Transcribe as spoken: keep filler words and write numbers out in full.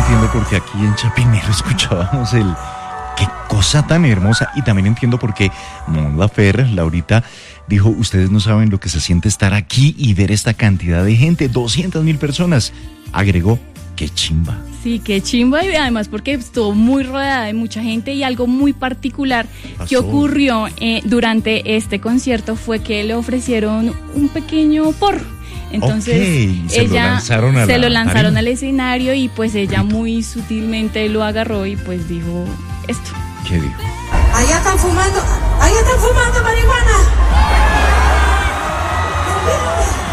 entiendo por qué aquí en Chapinero escuchábamos el... Qué cosa tan hermosa. Y también entiendo por qué Mon Laferte, Laurita, dijo, ustedes no saben lo que se siente estar aquí y ver esta cantidad de gente, doscientas mil personas. Agregó, qué chimba. Sí, qué chimba, y además porque estuvo muy rodeada de mucha gente, y algo muy particular que ocurrió eh, durante este concierto fue que le ofrecieron un pequeño porro. Entonces okay, se ella lo lanzaron, a se la lo lanzaron tarima. al escenario, y pues ella muy sutilmente lo agarró y pues dijo esto. ¿Qué dijo? Allá están fumando, allá están fumando marihuana.